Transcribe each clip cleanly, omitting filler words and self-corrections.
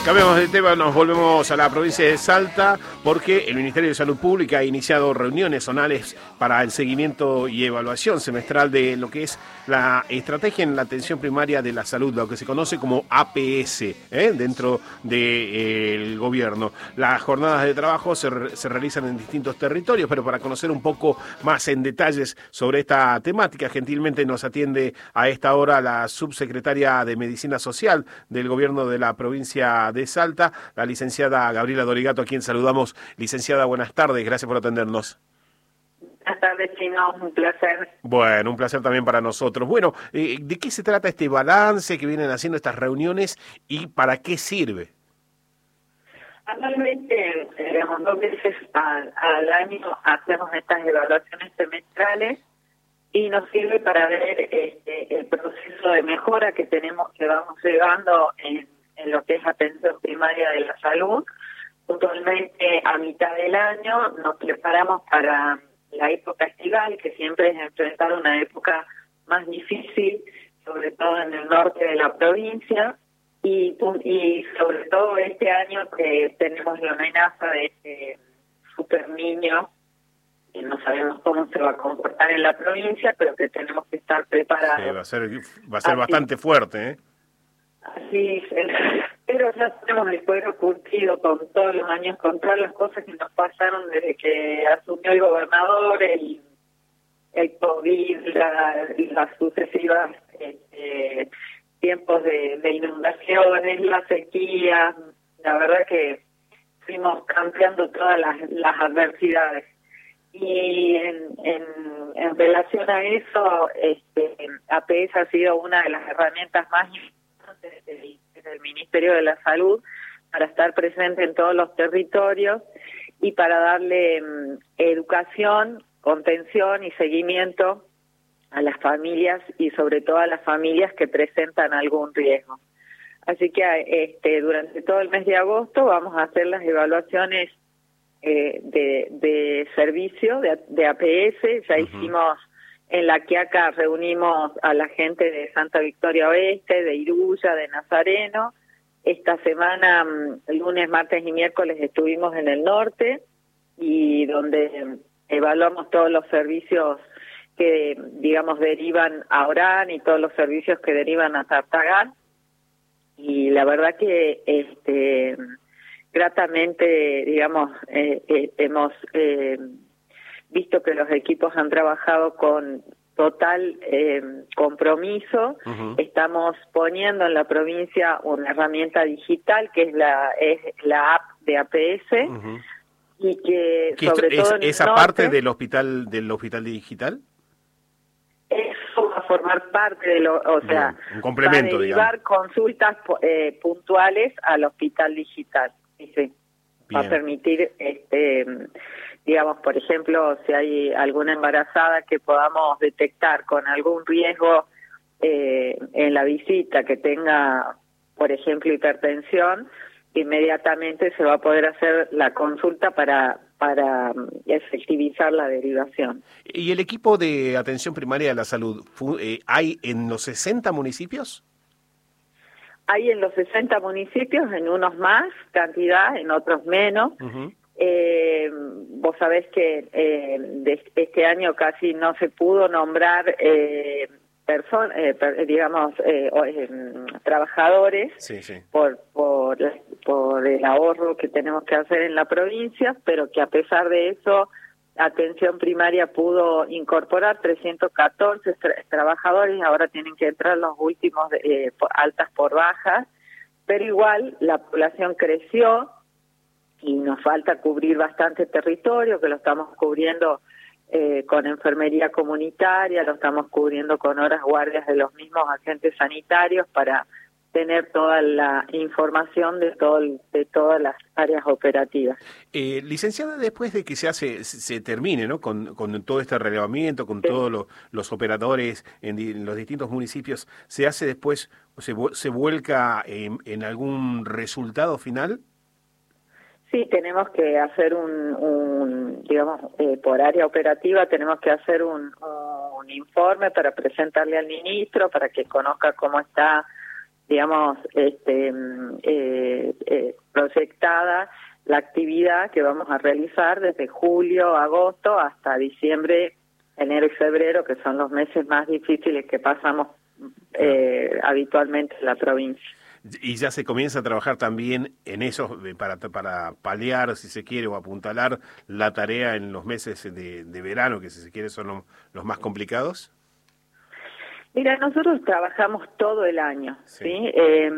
Cambiamos de tema, nos volvemos a la provincia de Salta porque el Ministerio de Salud Pública ha iniciado reuniones zonales para el seguimiento y evaluación semestral de lo que es la estrategia en la atención primaria de la salud, lo que se conoce como APS, dentro del gobierno. Las jornadas de trabajo se realizan en distintos territorios, pero para conocer un poco más en detalles sobre esta temática, gentilmente nos atiende a esta hora la subsecretaria de Medicina Social del gobierno de la provincia de Salta, la licenciada Gabriela Dorigato, a quien saludamos. Licenciada, buenas tardes, gracias por atendernos. Buenas tardes, Chino, un placer. Bueno, un placer también para nosotros. Bueno, ¿de qué se trata este balance que vienen haciendo estas reuniones y para qué sirve? Actualmente, 2 veces al año hacemos estas evaluaciones semestrales y nos sirve para ver el proceso de mejora que vamos llevando en lo que es atención primaria de la salud. Puntualmente, a mitad del año nos preparamos para la época estival, que siempre es enfrentar una época más difícil, sobre todo en el norte de la provincia, y sobre todo este año que tenemos la amenaza de este super niño, que no sabemos cómo se va a comportar en la provincia, pero que tenemos que estar preparados. Sí, va a ser bastante fuerte, ¿eh? Así es, pero ya tenemos el cuero curtido con todos los años, con todas las cosas que nos pasaron desde que asumió el gobernador, el COVID, las sucesivas tiempos de inundaciones, la sequía. La verdad que fuimos cambiando todas las adversidades. Y en relación a eso, APS ha sido una de las herramientas más importantes del Ministerio de la Salud para estar presente en todos los territorios y para darle educación, contención y seguimiento a las familias y sobre todo a las familias que presentan algún riesgo. Así que durante todo el mes de agosto vamos a hacer las evaluaciones de servicio de APS. Ya hicimos en La Quiaca, reunimos a la gente de Santa Victoria Oeste, de Iruya, de Nazareno. Esta semana, lunes, martes y miércoles, estuvimos en el norte y donde evaluamos todos los servicios que, digamos, derivan a Orán y todos los servicios que derivan a Tartagal. Y la verdad que gratamente, digamos, hemos visto que los equipos han trabajado con total compromiso. Estamos poniendo en la provincia una herramienta digital que es la app de APS y que sobre todo en esa norte, parte del hospital digital. Eso va a formar parte de un complemento, va a derivar consultas puntuales al hospital digital. Sí. Va a permitir, digamos, por ejemplo, si hay alguna embarazada que podamos detectar con algún riesgo en la visita que tenga, por ejemplo, hipertensión, inmediatamente se va a poder hacer la consulta para efectivizar la derivación. ¿Y el equipo de atención primaria de la salud hay en los 60 municipios? Hay en los 60 municipios, en unos más cantidad, en otros menos. Vos sabés que este año casi no se pudo nombrar trabajadores por el ahorro que tenemos que hacer en la provincia, pero que a pesar de eso, Atención Primaria pudo incorporar 314 trabajadores. Ahora tienen que entrar los últimos altas por bajas, pero igual la población creció y nos falta cubrir bastante territorio, que lo estamos cubriendo con enfermería comunitaria, lo estamos cubriendo con horas guardias de los mismos agentes sanitarios para tener toda la información de todas las áreas operativas. Licenciada, después de que se termine, ¿no?, con todo este relevamiento, con todos los operadores en los distintos municipios, ¿se hace después, se vuelca en algún resultado final? Sí, tenemos que hacer digamos, por área operativa tenemos que hacer un informe para presentarle al ministro, para que conozca cómo está digamos, proyectada la actividad que vamos a realizar desde julio, agosto hasta diciembre, enero y febrero, que son los meses más difíciles que pasamos habitualmente en la provincia. Y ya se comienza a trabajar también en eso para paliar, si se quiere, o apuntalar la tarea en los meses de verano, que si se quiere son los más complicados. Mira, nosotros trabajamos todo el año, ¿sí?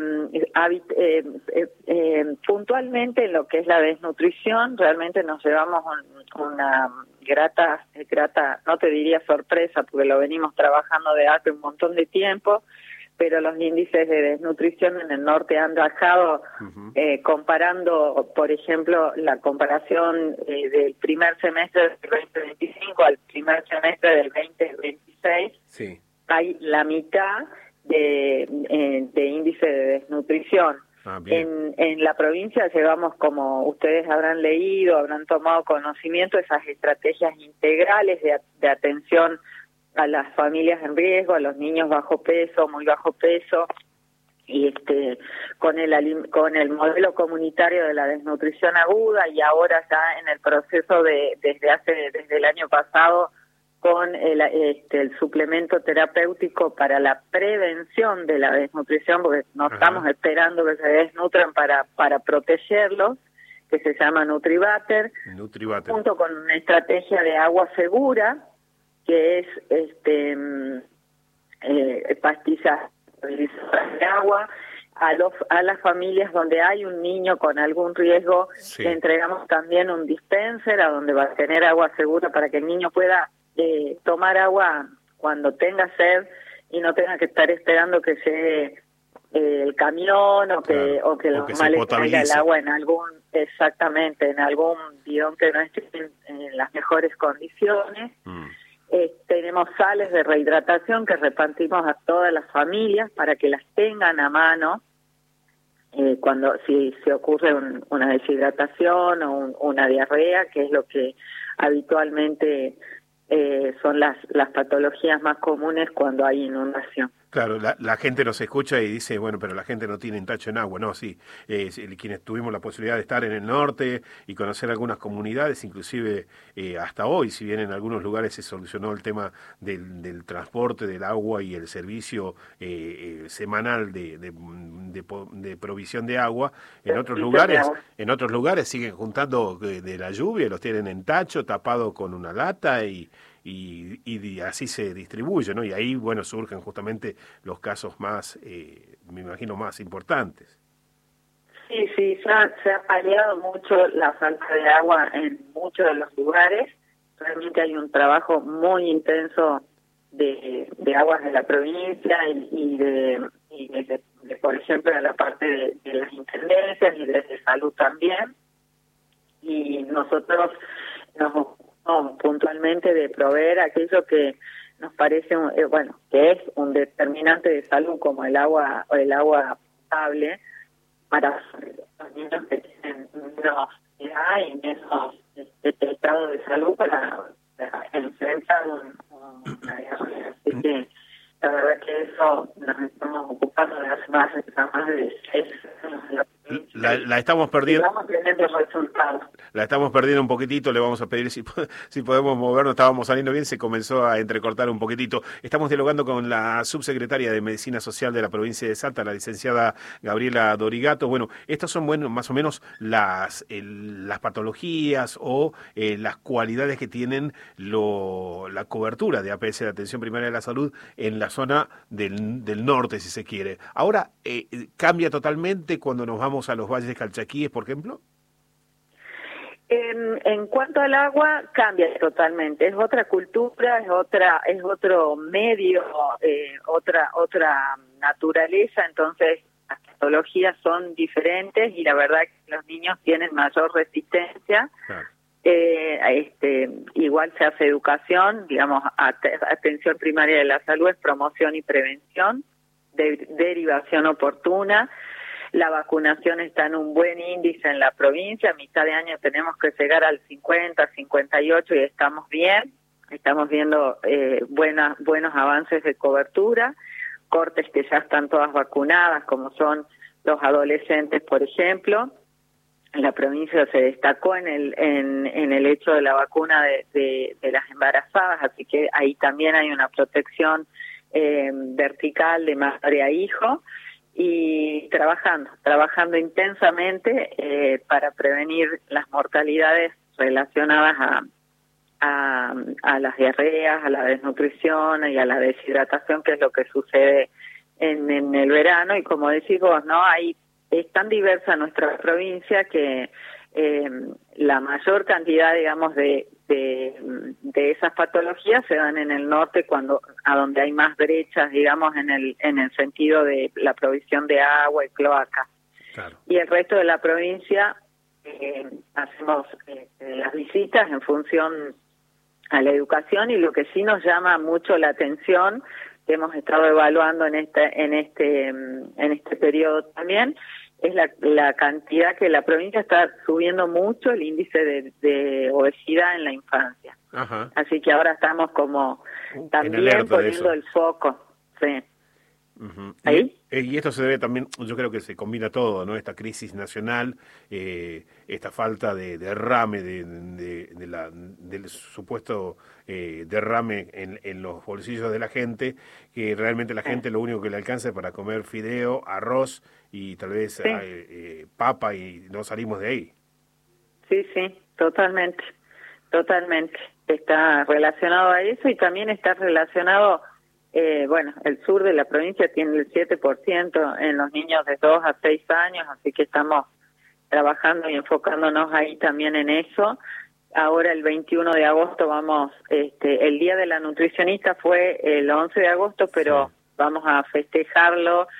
Puntualmente en lo que es la desnutrición, realmente nos llevamos una grata, no te diría sorpresa, porque lo venimos trabajando de hace un montón de tiempo, pero los índices de desnutrición en el norte han bajado, comparando, por ejemplo, la comparación del primer semestre del 2025 al primer semestre del 2026, sí. Hay la mitad de índice de desnutrición. En la provincia llevamos, como ustedes habrán leído, habrán tomado conocimiento, esas estrategias integrales de atención a las familias en riesgo, a los niños bajo peso, muy bajo peso, y con el modelo comunitario de la desnutrición aguda, y ahora ya en el proceso desde el año pasado con el suplemento terapéutico para la prevención de la desnutrición, porque no estamos esperando que se desnutran para protegerlos, que se llama Nutribater, junto con una estrategia de agua segura, que es pastillas de agua a las familias donde hay un niño con algún riesgo. Le entregamos también un dispenser a donde va a tener agua segura para que el niño pueda tomar agua cuando tenga sed y no tenga que estar esperando que llegue el camión o que los males traiga el agua en algún bidón que no esté en las mejores condiciones. Tenemos sales de rehidratación que repartimos a todas las familias para que las tengan a mano si ocurre una deshidratación o una diarrea, que es lo que habitualmente son las patologías más comunes cuando hay inundación. Claro, la gente nos escucha y dice, bueno, pero la gente no tiene tacho en agua. No, sí, quienes tuvimos la posibilidad de estar en el norte y conocer algunas comunidades, inclusive hasta hoy, si bien en algunos lugares se solucionó el tema del transporte del agua y el servicio semanal de provisión de agua, en otros lugares siguen juntando de la lluvia, los tienen en tacho, tapado con una lata y así se distribuye, ¿no? Y ahí, bueno, surgen justamente los casos más, me imagino, más importantes. Sí, se ha paliado mucho la falta de agua en muchos de los lugares. Realmente hay un trabajo muy intenso de aguas de la provincia y por ejemplo, de la parte de las intendencias y de salud también. Y nosotros nos puntualmente de proveer aquello que nos parece que es un determinante de salud, como el agua potable para los niños que tienen menos edad y menos estado de salud para enfrentar una diarrea. Así que la verdad que eso nos estamos ocupando de hace más de 6 años. La estamos perdiendo. Estamos teniendo resultados. La estamos perdiendo un poquitito, le vamos a pedir si podemos movernos, estábamos saliendo bien, se comenzó a entrecortar un poquitito. Estamos dialogando con la subsecretaria de Medicina Social de la provincia de Salta, la licenciada Gabriela Dorigato. Bueno, estas son más o menos las patologías o las cualidades que tienen la cobertura de APS de Atención Primaria de la Salud en la zona del norte, si se quiere. Ahora, ¿cambia totalmente cuando nos vamos a los valles de Calchaquíes, por ejemplo? En cuanto al agua, cambia totalmente. Es otra cultura, es otro medio, otra naturaleza. Entonces, las patologías son diferentes y la verdad que los niños tienen mayor resistencia. Claro. Igual se hace educación, digamos, atención primaria de la salud es promoción y prevención, derivación oportuna. La vacunación está en un buen índice en la provincia. A mitad de año tenemos que llegar al 50, 58 y estamos bien. Estamos viendo buenos avances de cobertura. cortes que ya están todas vacunadas, como son los adolescentes, por ejemplo. La provincia se destacó en el hecho de la vacuna de las embarazadas, así que ahí también hay una protección vertical de madre a hijo, y trabajando intensamente para prevenir las mortalidades relacionadas a las diarreas, a la desnutrición y a la deshidratación, que es lo que sucede en el verano. Y como decís vos, ¿no? Es tan diversa nuestra provincia que la mayor cantidad, digamos, de esas patologías se dan en el norte, a donde hay más brechas, digamos, en el sentido de la provisión de agua y cloacas. Claro. Y el resto de la provincia hacemos las visitas en función a la educación, y lo que sí nos llama mucho la atención, que hemos estado evaluando en este periodo también, es la cantidad que la provincia está subiendo mucho el índice de obesidad en la infancia. Ajá. Así que ahora estamos como también poniendo el foco. Sí. Uh-huh. ¿Ahí? Y esto se debe también, yo creo que se combina todo, ¿no? Esta crisis nacional, esta falta de derrame, del supuesto derrame en los bolsillos de la gente, que realmente la gente lo único que le alcanza es para comer fideo, arroz y tal vez papa, y no salimos de ahí. Sí, totalmente. Está relacionado a eso, y también está relacionado... el sur de la provincia tiene el 7% en los niños de 2 a 6 años, así que estamos trabajando y enfocándonos ahí también en eso. Ahora el 21 de agosto vamos, el Día de la Nutricionista fue el 11 de agosto, pero vamos a festejarlo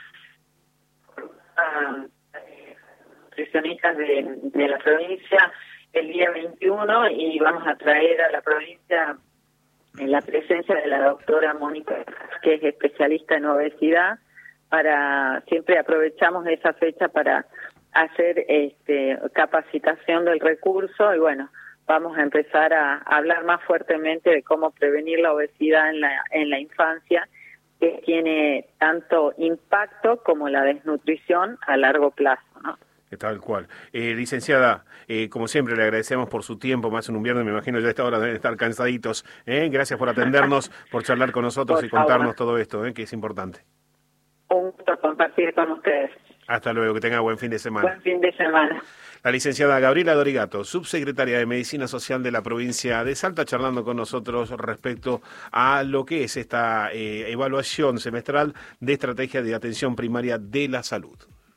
a nutricionistas de la provincia el día 21, y vamos a traer a la provincia en la presencia de la doctora Mónica, que es especialista en obesidad. Siempre aprovechamos esa fecha para hacer capacitación del recurso, y bueno, vamos a empezar a hablar más fuertemente de cómo prevenir la obesidad en la infancia, que tiene tanto impacto como la desnutrición a largo plazo, ¿no? Tal cual. Licenciada, como siempre le agradecemos por su tiempo, más en un viernes, me imagino ya a esta hora deben estar cansaditos. Gracias por atendernos, por charlar con nosotros y contarnos todo esto, que es importante. Un gusto compartir con ustedes. Hasta luego, que tenga buen fin de semana. Buen fin de semana. La licenciada Gabriela Dorigato, subsecretaria de Medicina Social de la provincia de Salta, charlando con nosotros respecto a lo que es esta evaluación semestral de estrategia de atención primaria de la salud.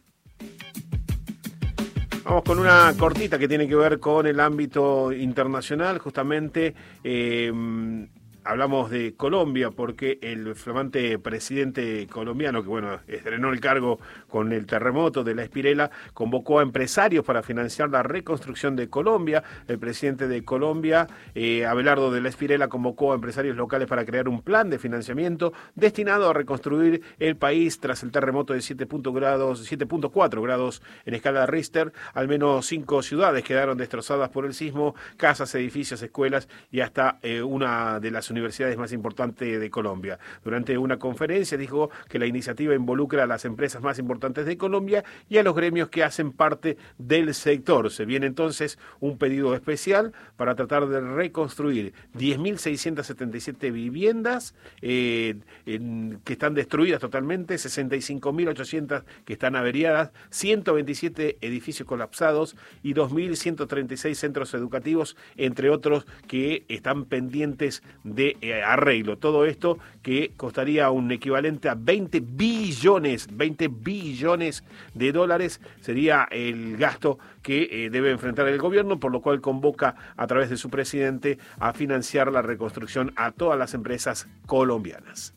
Vamos con una cortita que tiene que ver con el ámbito internacional, justamente. Hablamos de Colombia porque el flamante presidente colombiano, que bueno, estrenó el cargo con el terremoto de La Espirela, convocó a empresarios para financiar la reconstrucción de Colombia. El presidente de Colombia, Abelardo de La Espirela, convocó a empresarios locales para crear un plan de financiamiento destinado a reconstruir el país tras el terremoto de 7.4 grados en escala Richter. Al menos 5 ciudades quedaron destrozadas por el sismo, casas, edificios, escuelas y hasta una de las universidades más importantes de Colombia. Durante una conferencia dijo que la iniciativa involucra a las empresas más importantes de Colombia y a los gremios que hacen parte del sector. Se viene entonces un pedido especial para tratar de reconstruir 10.677 viviendas que están destruidas totalmente, 65.800 que están averiadas, 127 edificios colapsados y 2.136 centros educativos, entre otros, que están pendientes de arreglo. Todo esto que costaría un equivalente a 20 billones de dólares sería el gasto que debe enfrentar el gobierno, por lo cual convoca a través de su presidente a financiar la reconstrucción a todas las empresas colombianas.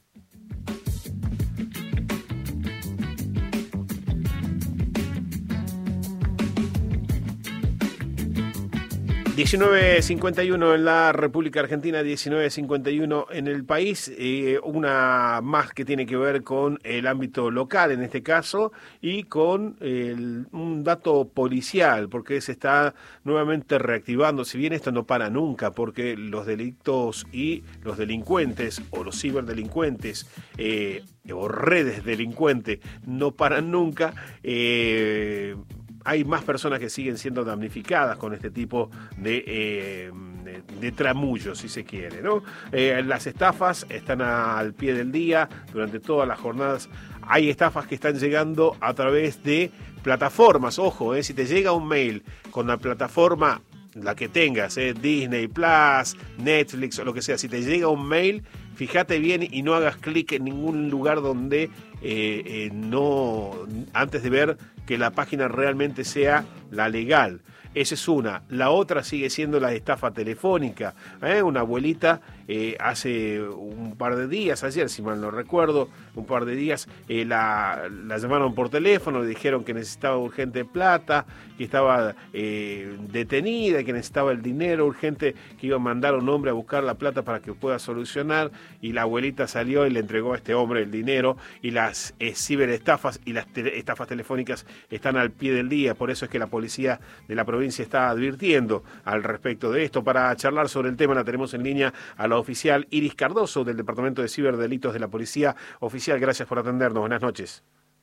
19:51 en la República Argentina, 19:51 en el país, una más que tiene que ver con el ámbito local en este caso y con un dato policial, porque se está nuevamente reactivando, si bien esto no para nunca, porque los delitos y los delincuentes o los ciberdelincuentes o redes delincuentes no paran nunca. Hay más personas que siguen siendo damnificadas con este tipo de tramullos, si se quiere, ¿no? Las estafas están al pie del día durante todas las jornadas. Hay estafas que están llegando a través de plataformas. Ojo, si te llega un mail con la plataforma, la que tengas, Disney Plus, Netflix o lo que sea, si te llega un mail, fíjate bien y no hagas clic en ningún lugar donde no, antes de ver que la página realmente sea la legal. Esa es una. La otra sigue siendo la estafa telefónica. Una abuelita hace un par de días, ayer si mal no recuerdo, un par de días, la llamaron por teléfono, le dijeron que necesitaba urgente plata, que estaba detenida, que necesitaba el dinero urgente, que iba a mandar a un hombre a buscar la plata para que pueda solucionar, y la abuelita salió y le entregó a este hombre el dinero, y las ciberestafas y las estafas telefónicas están al pie del día. Por eso es que la policía de la provincia está advirtiendo al respecto de esto. Para charlar sobre el tema la tenemos en línea a la oficial Iris Cardoso del Departamento de Ciberdelitos de la Policía. Oficial, gracias por atendernos. Buenas noches.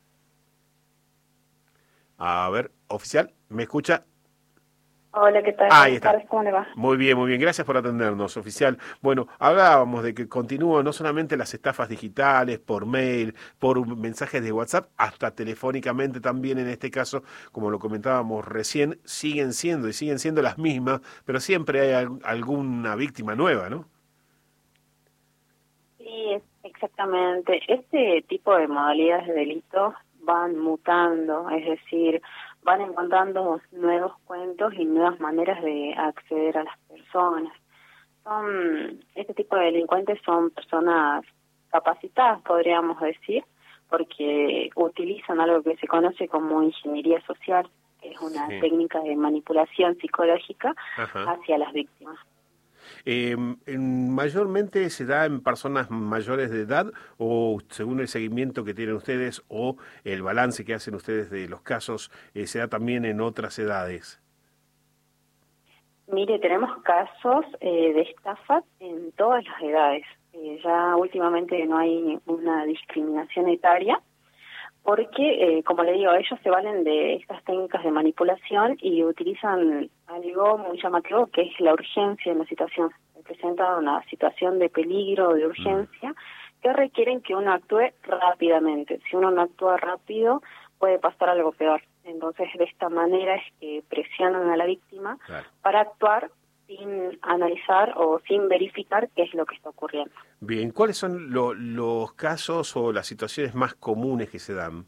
A ver, oficial, ¿me escucha? Hola, ¿qué tal? Ahí está. ¿Cómo le va? Muy bien, muy bien. Gracias por atendernos, oficial. Bueno, hablábamos de que continúan no solamente las estafas digitales, por mail, por mensajes de WhatsApp, hasta telefónicamente también en este caso, como lo comentábamos recién, siguen siendo las mismas, pero siempre hay alguna víctima nueva, ¿no? Sí, exactamente. Este tipo de modalidades de delitos van mutando, es decir, van encontrando nuevos cuentos y nuevas maneras de acceder a las personas. Este tipo de delincuentes son personas capacitadas, podríamos decir, porque utilizan algo que se conoce como ingeniería social, que es una técnica de manipulación psicológica hacia las víctimas. ¿Mayormente se da en personas mayores de edad o según el seguimiento que tienen ustedes o el balance que hacen ustedes de los casos, se da también en otras edades? Mire, tenemos casos de estafas en todas las edades. Ya últimamente no hay una discriminación etaria porque, como le digo, ellos se valen de estas técnicas de manipulación y utilizan algo muy llamativo que es la urgencia en la situación. Presentan una situación de peligro o de urgencia que requieren que uno actúe rápidamente. Si uno no actúa rápido, puede pasar algo peor. Entonces, de esta manera es que presionan a la víctima para actuar sin analizar o sin verificar qué es lo que está ocurriendo. Bien, ¿cuáles son los casos o las situaciones más comunes que se dan?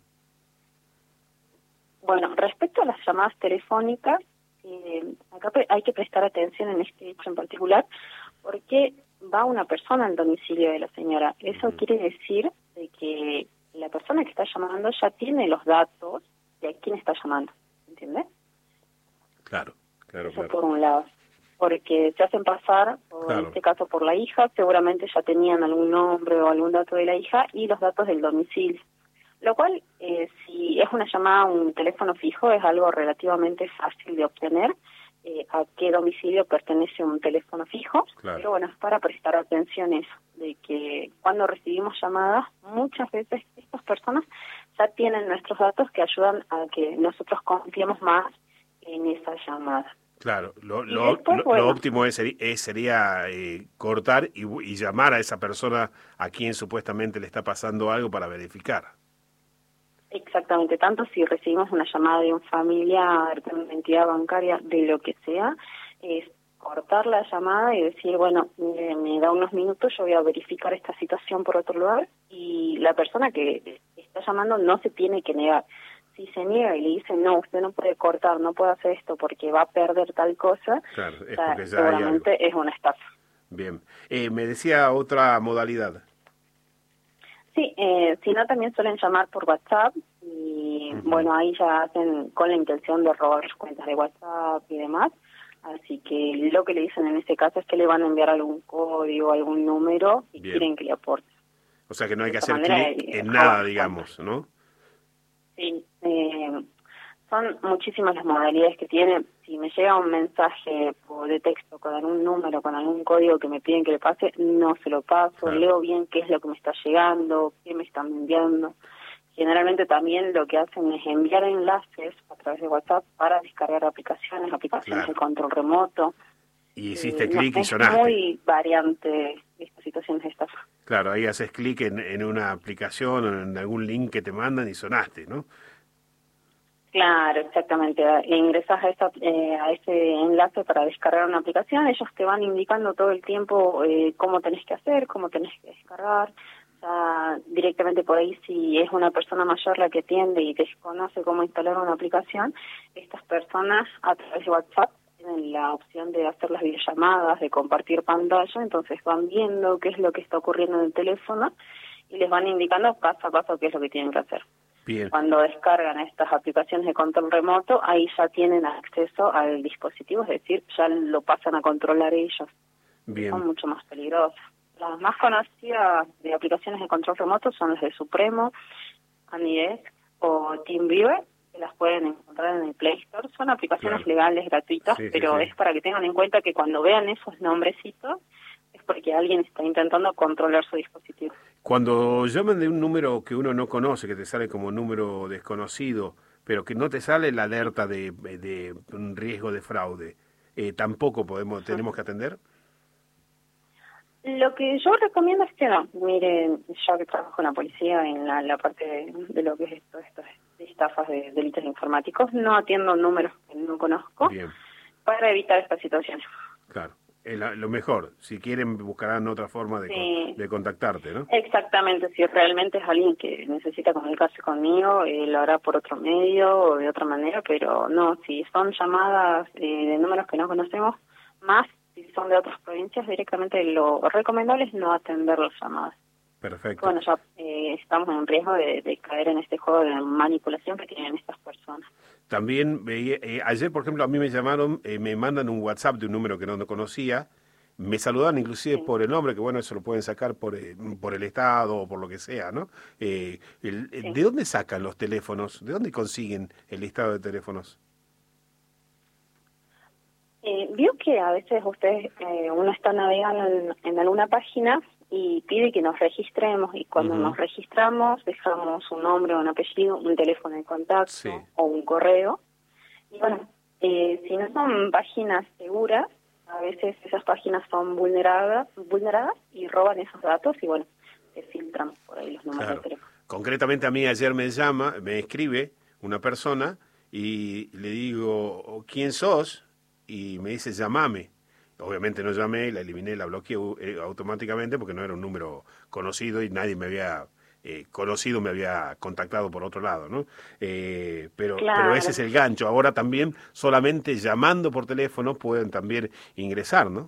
Bueno, respecto a las llamadas telefónicas, acá hay que prestar atención en este hecho en particular, porque va una persona al domicilio de la señora. Eso quiere decir de que la persona que está llamando ya tiene los datos de a quién está llamando, ¿entiendes? Claro. Eso por un lado. Porque se hacen pasar, en este caso por la hija, seguramente ya tenían algún nombre o algún dato de la hija y los datos del domicilio. Lo cual, si es una llamada a un teléfono fijo, es algo relativamente fácil de obtener, a qué domicilio pertenece un teléfono fijo. Pero bueno, es para prestar atención eso, de que cuando recibimos llamadas, muchas veces estas personas ya tienen nuestros datos que ayudan a que nosotros confiemos más en esa llamada. Claro, lo óptimo sería cortar y llamar a esa persona a quien supuestamente le está pasando algo para verificar. Exactamente, tanto si recibimos una llamada de un familiar, de una entidad bancaria, de lo que sea, es cortar la llamada y decir, bueno, me da unos minutos, yo voy a verificar esta situación por otro lugar, y la persona que está llamando no se tiene que negar. Si se niega y le dice, no, usted no puede cortar, no puede hacer esto porque va a perder tal cosa, claro, es porque ya seguramente es una estafa. Bien. Me decía otra modalidad. Sí, si no también suelen llamar por WhatsApp y bueno, ahí ya hacen con la intención de robar cuentas de WhatsApp y demás. Así que lo que le dicen en este caso es que le van a enviar algún código, algún número y quieren que le aporte. O sea que no hay que hacer clic en nada, digamos, ¿no? Sí, son muchísimas las modalidades que tiene. Si me llega un mensaje de texto con algún número, con algún código que me piden que le pase, no se lo paso, claro. Leo bien qué es lo que me está llegando, qué me están enviando. Generalmente también lo que hacen es enviar enlaces a través de WhatsApp para descargar aplicaciones claro. De control remoto. Y hiciste clic y sonaste. Es muy variante estas situaciones de estafa. Claro, ahí haces clic en una aplicación o en algún link que te mandan y sonaste, ¿no? Claro, exactamente. Ingresas a ese enlace para descargar una aplicación, ellos te van indicando todo el tiempo cómo tenés que hacer, cómo tenés que descargar. Directamente por ahí, si es una persona mayor la que atiende y desconoce cómo instalar una aplicación, estas personas a través de WhatsApp tienen la opción de hacer las videollamadas, de compartir pantalla, entonces van viendo qué es lo que está ocurriendo en el teléfono y les van indicando paso a paso qué es lo que tienen que hacer. Bien. Cuando descargan estas aplicaciones de control remoto, ahí ya tienen acceso al dispositivo, es decir, ya lo pasan a controlar ellos. Bien. Son mucho más peligrosas. Las más conocidas de aplicaciones de control remoto son las de Supremo, AnyDesk o TeamViewer, que las pueden encontrar en el Play Store. Son aplicaciones claro. legales, gratuitas, sí, pero sí. Es para que tengan en cuenta que cuando vean esos nombrecitos es porque alguien está intentando controlar su dispositivo. Cuando llaman de un número que uno no conoce, que te sale como número desconocido, pero que no te sale la alerta de un riesgo de fraude, ¿tampoco tenemos que atender? Lo que yo recomiendo es que no. Miren, yo que trabajo en la policía, en la parte de lo que es estas estafas de delitos informáticos, no atiendo números que no conozco. Bien. Para evitar estas situaciones. Claro, lo mejor. Si quieren, buscarán otra forma de contactarte, ¿no? Exactamente. Si realmente es alguien que necesita comunicarse conmigo, lo hará por otro medio o de otra manera, pero no, si son llamadas de números que no conocemos, más si son de otras provincias, directamente lo recomendable es no atender las llamadas. Perfecto. Bueno, ya estamos en riesgo de caer en este juego de manipulación que tienen estas personas. También veía, ayer, por ejemplo, a mí me llamaron, me mandan un WhatsApp de un número que no conocía, me saludan inclusive sí. Por el nombre, que bueno, eso lo pueden sacar por el Estado o por lo que sea, ¿no? Sí. ¿De dónde sacan los teléfonos? ¿De dónde consiguen el listado de teléfonos? Vio que a veces uno está navegando en alguna página y pide que nos registremos, y cuando nos registramos dejamos un nombre, un apellido, un teléfono de contacto sí. o un correo. Y bueno, si no son páginas seguras, a veces esas páginas son vulneradas y roban esos datos y bueno, se filtran por ahí los números de teléfono. Concretamente a mí ayer me escribe una persona y le digo, ¿quién sos? Y me dice, llamame. Obviamente no llamé, la eliminé, la bloqueé automáticamente porque no era un número conocido y nadie me había conocido, me había contactado por otro lado, ¿no? Pero ese es el gancho. Ahora también solamente llamando por teléfono pueden también ingresar, ¿no?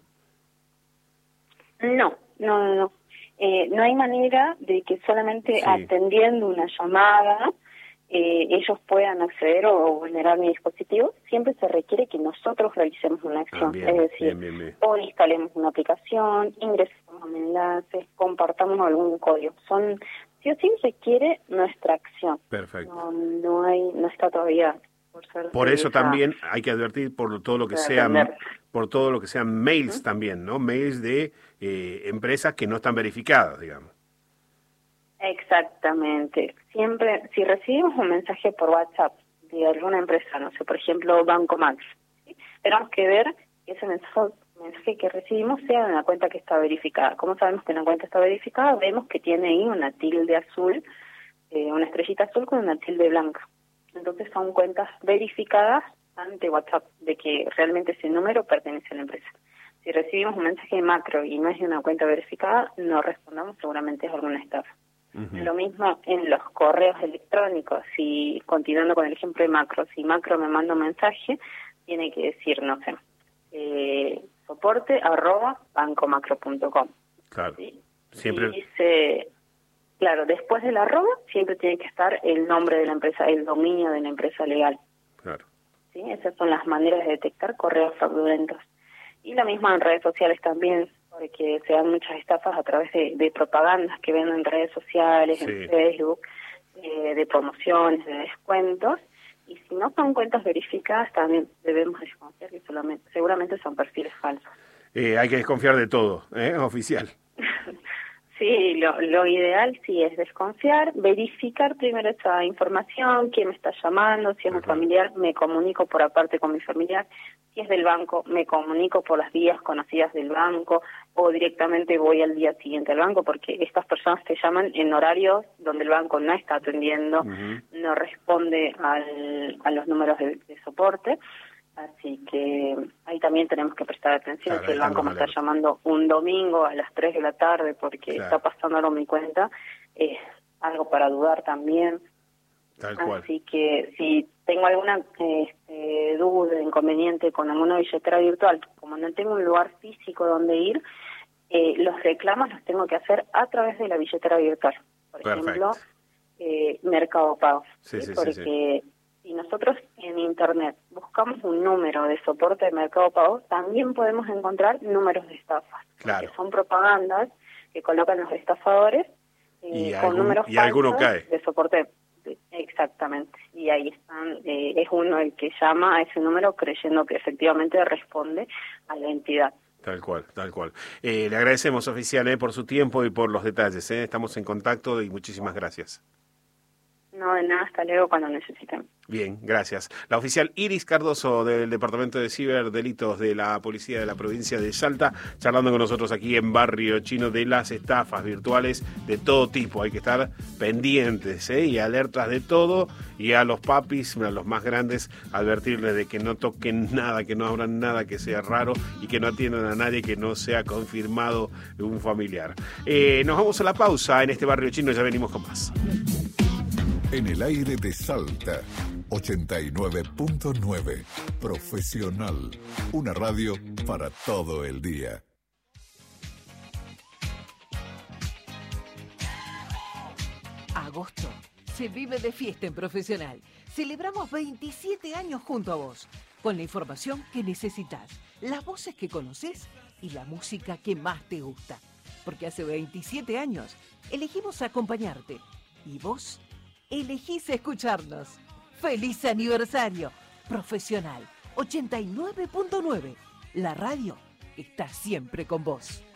No. No hay manera de que solamente atendiendo una llamada ellos puedan acceder o vulnerar mi dispositivo. Siempre se requiere que nosotros realicemos una acción, bien, es decir, bien. O instalemos una aplicación, ingresemos a enlaces, compartamos algún código. Sí o sí requiere nuestra acción. Perfecto. No está todavía. Por eso también hay que advertir por todo lo que sean mails también, ¿no? Mails de empresas que no están verificadas, digamos. Exactamente. Siempre, si recibimos un mensaje por WhatsApp de alguna empresa, no sé, por ejemplo, Banco Max, ¿sí? Tenemos que ver que ese mensaje que recibimos sea de una cuenta que está verificada. ¿Cómo sabemos que una cuenta está verificada? Vemos que tiene ahí una tilde azul, una estrellita azul con una tilde blanca. Entonces son cuentas verificadas ante WhatsApp de que realmente ese número pertenece a la empresa. Si recibimos un mensaje de macro y no es de una cuenta verificada, no respondamos, seguramente es alguna estafa. Lo mismo en los correos electrónicos. Si, continuando con el ejemplo de macro, si macro me manda un mensaje, tiene que decir, no sé, soporte@bancomacro.com. Claro. ¿Sí? Siempre. Y dice, claro, después del arroba siempre tiene que estar el nombre de la empresa, el dominio de la empresa legal. Claro. ¿sí? Esas son las maneras de detectar correos fraudulentos. Y lo mismo en redes sociales también, porque se dan muchas estafas a través de propagandas que ven en redes sociales, Sí. en Facebook, de promociones, de descuentos. Y si no son cuentas verificadas, también debemos desconfiar que seguramente son perfiles falsos. Hay que desconfiar de todo, oficial. Sí, lo ideal sí es desconfiar, verificar primero esa información, quién me está llamando, si es un familiar, me comunico por aparte con mi familiar, si es del banco, me comunico por las vías conocidas del banco o directamente voy al día siguiente al banco, porque estas personas te llaman en horarios donde el banco no está atendiendo, no responde a los números de soporte. Así que ahí también tenemos que prestar atención. Claro, si el banco me está llamando un domingo a las 3 de la tarde porque está pasando algo en mi cuenta, es algo para dudar también. Tal cual. Así que si tengo alguna duda, inconveniente con alguna billetera virtual, como no tengo un lugar físico donde ir, los reclamos los tengo que hacer a través de la billetera virtual. Por ejemplo, Mercado Pago. Sí, porque si nosotros en Internet buscamos un número de soporte de Mercado Pago, también podemos encontrar números de estafas. Claro. Que son propagandas que colocan los estafadores con números falsos de soporte. Exactamente. Y ahí están, es uno el que llama a ese número creyendo que efectivamente responde a la entidad. Tal cual, tal cual. Le agradecemos, oficial, por su tiempo y por los detalles. Estamos en contacto y muchísimas gracias. No, de nada, hasta luego cuando necesiten. Bien, gracias. La oficial Iris Cardoso del Departamento de Ciberdelitos de la Policía de la Provincia de Salta, charlando con nosotros aquí en Barrio Chino de las estafas virtuales de todo tipo. Hay que estar pendientes y alertas de todo, y a los papis, a los más grandes, advertirles de que no toquen nada, que no abran nada que sea raro y que no atiendan a nadie que no sea confirmado de un familiar. Nos vamos a la pausa en este Barrio Chino, ya venimos con más. En el aire de Salta, 89.9. Profesional. Una radio para todo el día. Agosto se vive de fiesta en Profesional. Celebramos 27 años junto a vos, con la información que necesitas, las voces que conoces y la música que más te gusta. Porque hace 27 años elegimos acompañarte y vos elegís escucharnos. ¡Feliz aniversario! Profesional 89.9. La radio está siempre con vos.